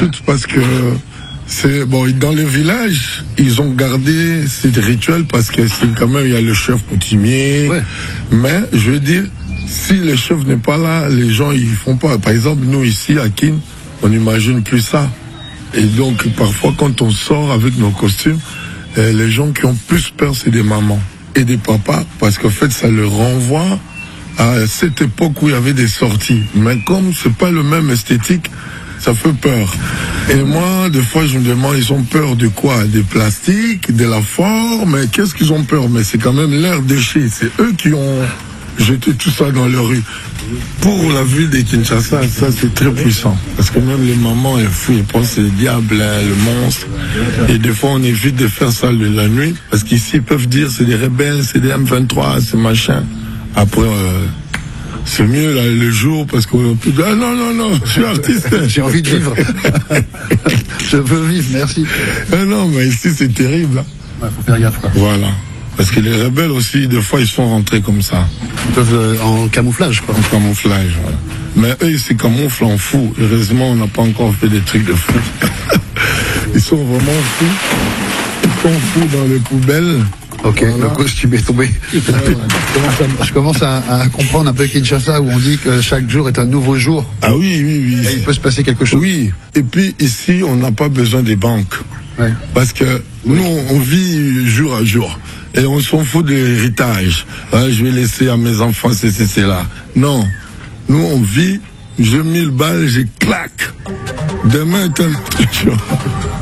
toutes parce que c'est bon, dans le village, ils ont gardé ces rituels parce que c'est quand même, il y a le chef coutumier. Ouais. Mais, je veux dire, si le chef n'est pas là, les gens, ils font pas. Par exemple, nous ici, à Kin, on n'imagine plus ça. Et donc, parfois, quand on sort avec nos costumes, les gens qui ont plus peur, c'est des mamans et des papas, parce qu'en fait, ça leur renvoie à cette époque où il y avait des sorties. Mais comme c'est pas le même esthétique, ça fait peur. Et moi, des fois, je me demande, ils ont peur de quoi? Des plastiques, de la forme, mais qu'est-ce qu'ils ont peur? Mais c'est quand même l'air déchet. C'est eux qui ont jeté tout ça dans la rue. Pour la ville de Kinshasa, ça c'est très puissant. Parce que même les mamans, elles fouillent, elles pensent que c'est le diable, le monstre. Et des fois, on évite de faire ça la nuit. Parce qu'ici, ils peuvent dire, c'est des rebelles, c'est des M23, c'est machin. Après, c'est mieux là, le jour parce qu'on peut dire, ah non, je suis artiste. J'ai envie de vivre. Je veux vivre, merci. Ah non, mais ici c'est terrible. Ouais, faut faire gaffe, quoi. Voilà. Parce que les rebelles aussi, des fois, ils sont rentrés comme ça. Ils peuvent en camouflage, quoi. En camouflage, voilà. Mais eux, ils se camouflent en fou. Heureusement, on n'a pas encore fait des trucs de fou. Ils sont vraiment fous. Ils sont fous dans les poubelles. Ok, voilà. Le costume est tombé. Je commence à comprendre un peu Kinshasa où on dit que chaque jour est un nouveau jour. Ah oui. Et il peut se passer quelque chose. Oui. Et puis ici, on n'a pas besoin des banques. Ouais. Parce que nous, on vit jour à jour. Et on s'en fout de l'héritage. Ah, je vais laisser à mes enfants c'est là. Non. Nous, on vit, j'ai 1000 balles, j'ai claque. Demain,